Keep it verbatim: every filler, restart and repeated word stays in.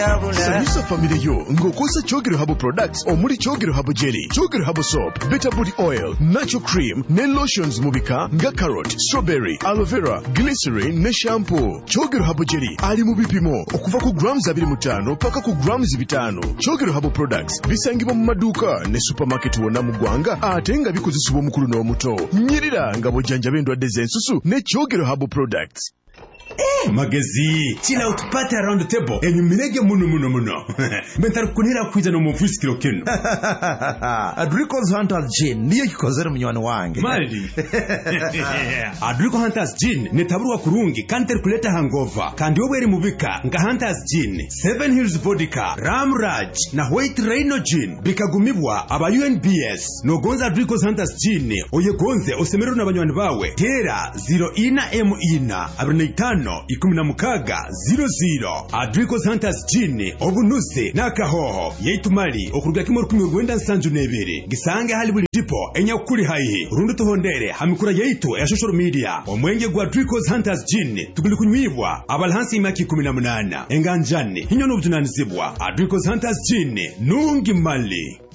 Sabisa family yo ngokosa Chogero Habo products omuli Chogero Habo jelly, Chogero Habo soap, Better Booty oil, natural cream, ne lotions mubika nga carrot, strawberry, aloe vera, glycerin ne shampoo. Chogero Habo jelly ali mu bipimo okuva ku grams abiri mu ttaano paka ku grams bitano. Chogero Habo products bisangibwa mu maduuka ne supermarket wonna mu ggwanga ate nga bikozesebwa omukulu n'omuto. Nyirira nga bojjanja b'endwadde z'ensusu ne Chogero Habo products. Eh, magezi, chill out party around the table. Enyu minege muno muno muno. Bentaru kunira kwiza no mufisi kilo kenu. Adrico's Hunters Gin, niyo kikozere mnywani wange. Mali. Adrico Hunters Gin, netaburuwa kurungi, kanter kuleta hangover. Kandi obweri mubika, nga Hunters Gin, Seven Hills Vodka, Ram Raj, na White Rhino Gin. Bikagumibwa, aba U N B S. No gonza Adrico's Hunters Gin, oye gonze, osemeru na banywani bawe. Tera, zero ina emu ina, abinaitano. No, ikumina mukaga zero zero. Adrico's Hunters Gin obunuse nakahoho yeitumali okuruga kimoro kumi rwenda nsanju nebere gisange hali buli tipo enya kuri haihe rundu tuhondere hamikura yeitu ya social media omwenge gwa Adrico's Hunters Gin tuguli kunywibwa abalhansi imaki kumi na munana enganjani hinyo n'obutunanizibwa Adrico's Hunters Gin nungi mali.